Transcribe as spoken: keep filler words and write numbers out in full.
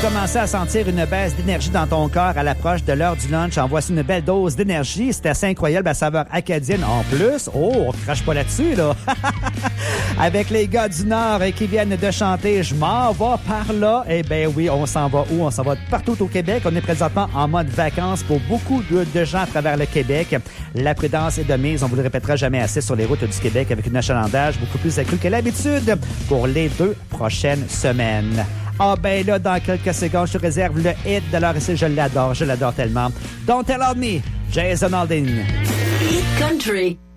commencé à sentir une baisse d'énergie dans ton corps à l'approche de l'heure du lunch, en voici une belle dose d'énergie. C'est assez incroyable, la saveur acadienne en plus. Oh, on crache pas là-dessus, là. Avec les gars du Nord qui viennent de chanter « Je m'en vais par là ». Eh bien oui, on s'en va où? On s'en va partout au Québec. On est présentement en mode vacances pour beaucoup de, de gens à travers le Québec. La prudence est de mise. On vous le répétera jamais assez sur les routes du Québec avec un achalandage beaucoup plus accru que l'habitude pour les deux prochaines semaines. Ah ben là, dans quelques secondes, je te réserve le hit de l'heure ici. Je l'adore, je l'adore tellement. Don't Tell On Me, Jason Aldean. Hit Country.